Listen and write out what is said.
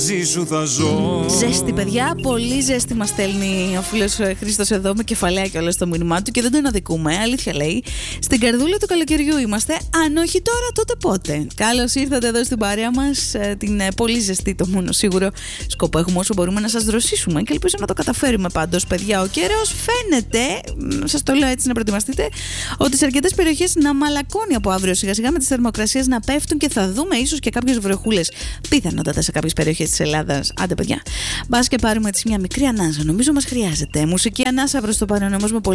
Σου θα ζω. Ζέστη, παιδιά, πολύ ζέστη μας στέλνει ο φίλος Χρήστος εδώ με κεφαλαία και όλα στο μήνυμά του και δεν τον αδικούμε, αλήθεια λέει. Στην καρδούλα του καλοκαιριού είμαστε, αν όχι τώρα τότε πότε. Καλώς ήρθατε εδώ στην παρέα μας, την πολύ ζεστή, το μόνο σίγουρο σκοπό έχουμε όσο μπορούμε να σας δροσίσουμε και ελπίζω να το καταφέρουμε πάντως, παιδιά. Ο καιρός φαίνεται, σας το λέω έτσι να προετοιμαστείτε, ότι σε αρκετές περιοχές να μαλακώνει από αύριο σιγά σιγά με τις θερμοκρασίες να πέφτουν και θα δούμε ίσως και κάποιες βροχούλες πιθανότατα σε κάποιες περιοχές της Ελλάδας. Άντε παιδιά, μπας και πάρουμε έτσι μια μικρή ανάσα. Νομίζω μας χρειάζεται. Μουσική ανάσα προς το παρόν όμως με πολύ